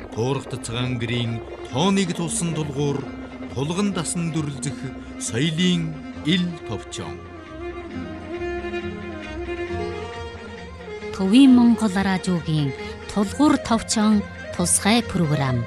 туурах гэрийн тооныг тулсан тулгуур тулган дасан дүрлзэх соёлын ил товчон. Төвийн Монгол радиогийн тулгуур товчон тусгай програм.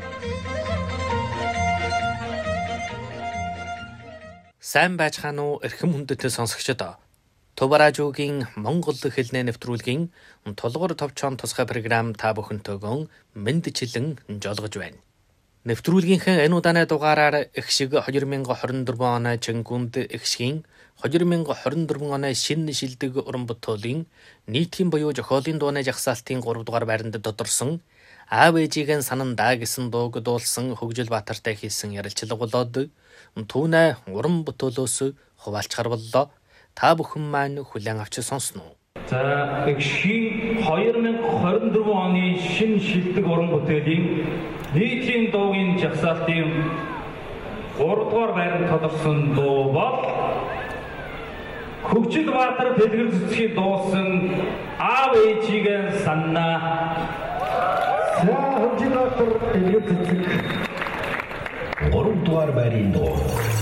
Сайн байцгаана уу эрхэм хүндэт сонсогчдод. Төв радиогийн Монгол хэлний нэвтрүүлгийн тулгуур товчон тусгай програм та бүхэнтэйгөө мэндчилэн жолгож байна. Нэвтрүүлгийнхээ энэ удааны дугаараар их шиг 2024 оны Чингүнд их шигийн 2024 оны шинэ шилдэг уран бүтээлийн нийтийн буюу зохиолын дууны жагсаалтын 3 дугаар байранд додорсон аав ээжигийн санандаа гэсэн дууг дуулсан Хөгжил Баатартай хийсэн ярилцлага болоод түүнээ уран бүтээлөөс хуваалцахар боллоо. Та бүхэн маань хүлээн авч сонсноо. За шин 2024 оны шинэ шилдэг уран бүтээлийн нийтийн дуугийн жагсаалтын 3 дугаар байранд тодорсон дуу бол Хөгжил Баатар дэлгэр цэцгийн дуусан аав ээжигээ саннаа. За Хөгжил Баатар дэлгэр цэцэг 3 дугаар байрын дуу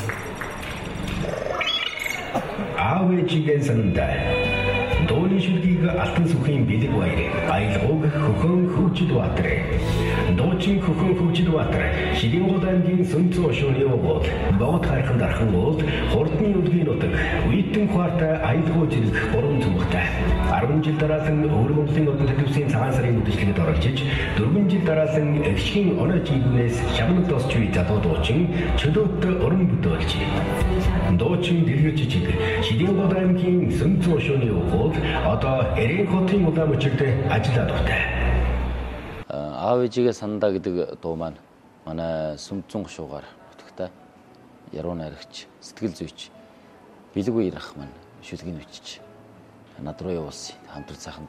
аав ээжигээ саннаа. Дууны шүлгийг Алтан сүхийн бэлэг баяр аялгауг Хөхөн Хөгжил Баатар. Дуучин Хөхөн Хөгжил Баатар Шидийн гол аймгийн Сүнцэн ошооны өвгөл богд хархан дархан уулд хурдны үлгийн нутаг Уйтэн хуартай аялгау зэрэг 3 цомгтой 10 жил дараасан Өвөр Монголын одон төлөвсийн цагаан сарын үдшилтэд оролцож 4 жил дараасан Эгшгийн оноо чигүүнээс шагнал досч буй залуу дуучин чөлөөт уран бүтээлч дуучин дэлгэр жижиг Шидийн гол аймгийн Сүнцэн ошооны өвгөл одоо Эрийн хотын улаан мөчөрт ажиллаад байна. Аав ээжигээ санандаа гэдэг дуу маань манай Сүнцэн гушуугаар утгатай яруу найрагч сэтгэл зүйч бэлэг баяр ах маань шүлгийг өчиж над руу явуулсан хамтран сайхан